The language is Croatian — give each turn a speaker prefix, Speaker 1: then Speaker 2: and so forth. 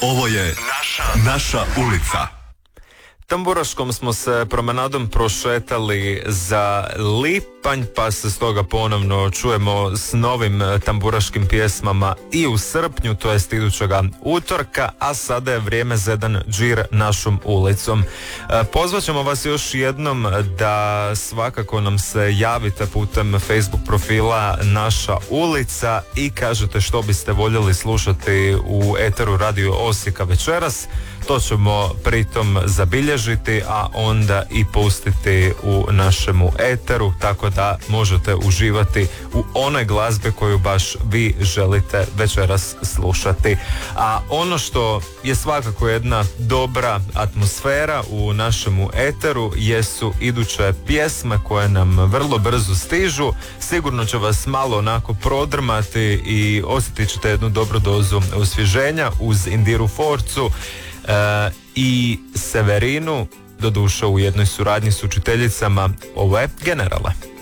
Speaker 1: Ovo je naša ulica.
Speaker 2: Tamburaškom smo se promenadom prošetali za lipanj, pa se stoga ponovno čujemo s novim tamburaškim pjesmama i u srpnju, to jest idućega utorka, a sada je vrijeme za jedan džir našom ulicom. Pozvat ćemo vas još jednom da svakako nam se javite putem Facebook profila Naša ulica i kažete što biste voljeli slušati u eteru Radio Osijeka večeras. To ćemo pritom zabilježiti, a onda i pustiti u našemu eteru, tako da možete uživati u onoj glazbi koju baš vi želite večeras slušati. A ono što je svakako jedna dobra atmosfera u našemu eteru jesu iduće pjesme koje nam vrlo brzo stižu. Sigurno će vas malo onako prodrmati i osjetit ćete jednu dobru dozu osvježenja uz Indiru Forcu i Severinu, doduše u jednoj suradnji s učiteljicama. Ovo je Generala.